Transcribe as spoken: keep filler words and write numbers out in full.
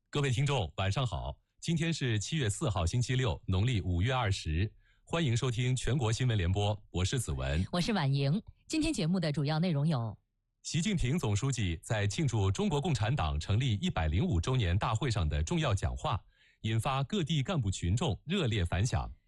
各位听众，晚上好！今天是七月四号，星期六，农历五月二十。欢迎收听全国新闻联播，我是子文， 我是婉莹。今天节目的主要内容有： 习近平总书记在庆祝中国共产党成立一百零五周年大会上的重要讲话，引发各地干部群众热烈反响。